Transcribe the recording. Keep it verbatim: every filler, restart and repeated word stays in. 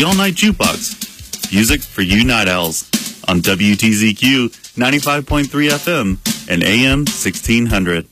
the all-night jukebox. Music for you night owls on W T Z Q ninety-five point three F M and A M sixteen hundred.